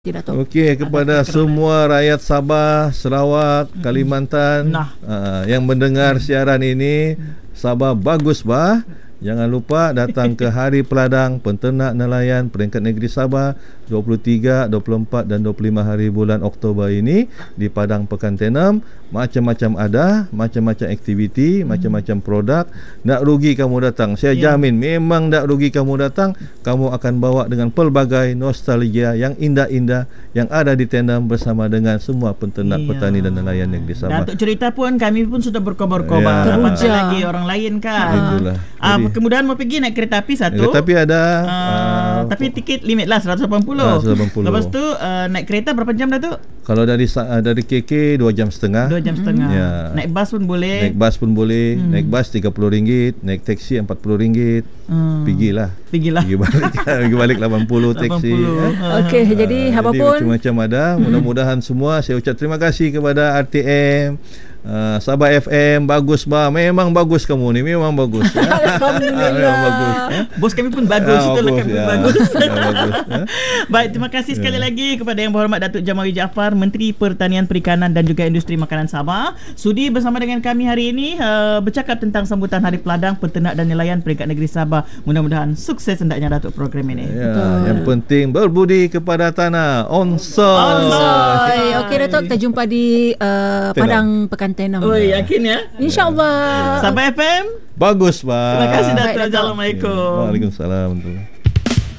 Okey, kepada semua rakyat Sabah, Sarawak, Kalimantan yang mendengar siaran ini, Sabah bagus bah. Jangan lupa datang ke Hari Peladang Penternak Nelayan Peringkat Negeri Sabah 23, 24 dan 25 hari bulan Oktober ini di Padang Pekan Tenem. Macam-macam ada, macam-macam aktiviti, macam-macam produk. Tak rugi kamu datang. Saya jamin memang tak rugi kamu datang. Kamu akan bawa dengan pelbagai nostalgia yang indah-indah yang ada di Tenem bersama dengan semua penternak, petani dan nelayan negeri Sabah. Dan untuk cerita pun kami pun sudah berkobar-kobar. Apatah lagi orang lain kan. Itulah. Kemudian mau pergi naik kereta api satu. Kereta api ada. Tapi tiket limit lah 180. 180. Lepas tu naik kereta berapa jam dah tu? Kalau dari KK 2 jam setengah. 2 jam setengah. Ya. Naik bas pun boleh. Naik bas pun boleh. Naik bas RM30, naik taksi RM40. Pergilah. Pergi balik 80 taksi. Okey, jadi apa pun macam-macam ada. Mudah-mudahan semua saya ucap terima kasih kepada RTM. Sabah FM bagus bah, memang bagus kamu ni, memang bagus. Alhamdulillah. Bagus. Bos kami pun bagus, itulah kami pun bagus. Bagus. Baik, terima kasih sekali lagi kepada Yang Berhormat Datuk Jamawi Jaafar, Menteri Pertanian Perikanan dan juga Industri Makanan Sabah, sudi bersama dengan kami hari ini bercakap tentang sambutan Hari Peladang Penternak dan Nelayan Peringkat Negeri Sabah. Mudah-mudahan sukses hendaknya Datuk program ini. Yang penting berbudi kepada tanah. Onsoy. Okey Datuk, kita jumpa di Padang Pekan Tenem. Oh, yakin ya? InsyaAllah. Sabah FM bagus bah. Terima kasih Datuk. Assalamualaikum. Waalaikumsalam.